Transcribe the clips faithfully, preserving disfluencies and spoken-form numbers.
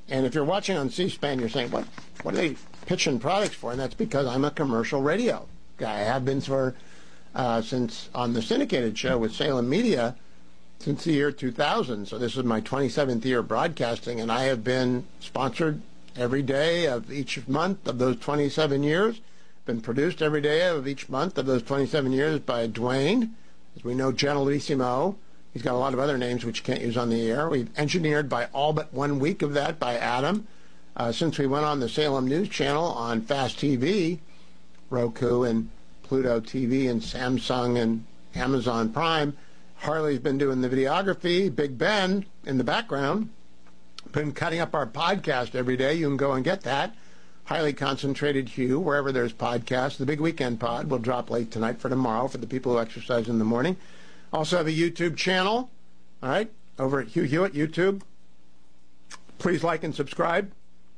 And if you're watching on C-SPAN, you're saying, what, what are they pitching products for? And that's because I'm a commercial radio guy. I have been for, uh, since on the syndicated show with Salem Media since the year two thousand. So this is my twenty-seventh year broadcasting, and I have been sponsored every day of each month of those twenty-seven years. Been produced every day of each month of those twenty-seven years by Dwayne, as we know, Generalissimo. He's got a lot of other names which you can't use on the air. We've engineered by all but one week of that by Adam. Uh, since we went on the Salem News Channel on Fast T V, Roku and Pluto T V and Samsung and Amazon Prime, Harley's been doing the videography. Big Ben in the background, been cutting up our podcast every day. You can go and get that. Highly Concentrated Hue, wherever there's podcasts. The Big Weekend Pod will drop late tonight for tomorrow for the people who exercise in the morning. Also have a YouTube channel, all right, over at Hugh Hewitt, YouTube. Please like and subscribe.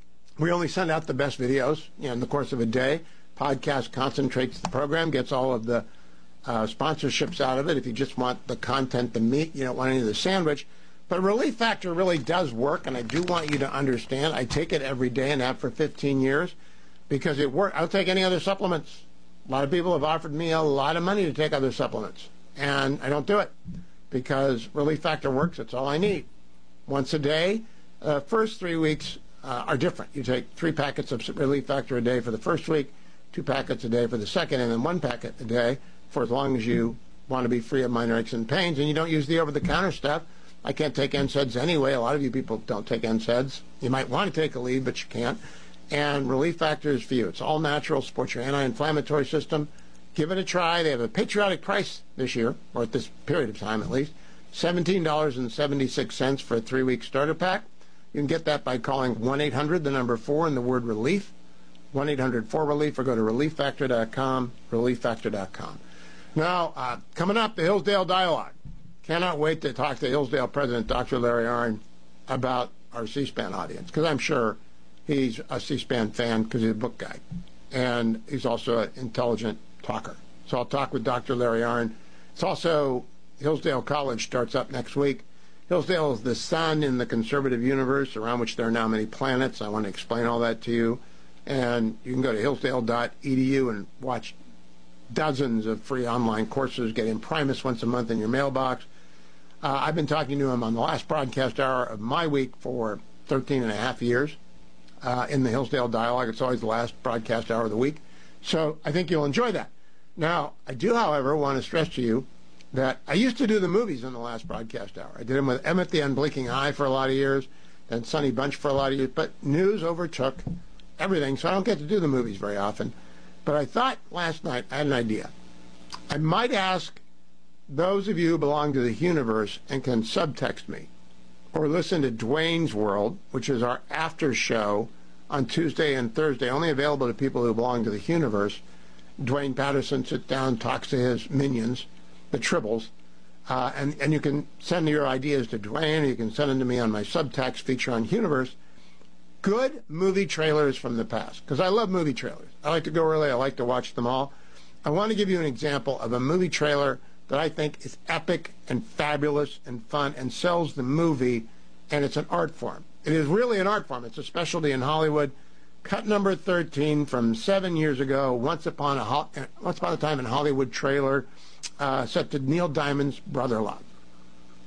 We only send out the best videos, you know, in the course of a day. Podcast concentrates the program, gets all of the uh, sponsorships out of it. If you just want the content, the meat, you don't want any of the sandwich. But Relief Factor really does work, and I do want you to understand. I take it every day and have for fifteen years because it works. I don't take any other supplements. A lot of people have offered me a lot of money to take other supplements, and I don't do it because Relief Factor works. That's all I need. Once a day. Uh, first three weeks uh, are different. You take three packets of Relief Factor a day for the first week, two packets a day for the second, and then one packet a day for as long as you want to be free of minor aches and pains, and you don't use the over-the-counter stuff. I can't take N SAIDs anyway. A lot of you people don't take N SAIDs. You might want to take a lead, but you can't. And Relief Factor is for you. It's all natural, supports your anti-inflammatory system. Give it a try. They have a patriotic price this year, or at this period of time at least, seventeen dollars and seventy-six cents for a three-week starter pack. You can get that by calling one eight hundred, the number four, and the word relief, one eight hundred four relief, or go to relief factor dot com, relief factor dot com. Now, uh, coming up, the Hillsdale Dialogue. Cannot wait to talk to Hillsdale President Doctor Larry Arnn about our C-SPAN audience, because I'm sure he's a C-SPAN fan because he's a book guy, and he's also an intelligent talker. So I'll talk with Doctor Larry Arnn. It's also Hillsdale College starts up next week. Hillsdale is the sun in the conservative universe around which there are now many planets. I want to explain all that to you. And you can go to hillsdale dot e d u and watch dozens of free online courses, get Imprimis once a month in your mailbox. Uh, I've been talking to him on the last broadcast hour of my week for thirteen and a half years uh, in the Hillsdale Dialogue. It's always the last broadcast hour of the week. So I think you'll enjoy that. Now, I do, however, want to stress to you that I used to do the movies in the last broadcast hour. I did them with Emmett the Unblinking Eye for a lot of years, and Sonny Bunch for a lot of years, but news overtook everything, so I don't get to do the movies very often. But I thought last night I had an idea. I might ask those of you who belong to the universe and can subtext me, or listen to Dwayne's World, which is our after show on Tuesday and Thursday, only available to people who belong to the universe. Dwayne Patterson sits down, talks to his minions, the Tribbles, uh, and, and you can send your ideas to Dwayne, or you can send them to me on my subtext feature on Universe. Good movie trailers from the past, because I love movie trailers. I like to go early. I like to watch them all. I want to give you an example of a movie trailer that I think is epic and fabulous and fun and sells the movie, and it's an art form. It is really an art form. It's a specialty in Hollywood. Cut number thirteen from seven years ago, Once Upon a, Ho- Once Upon a Time in Hollywood trailer, uh, set to Neil Diamond's Brother-in-Law.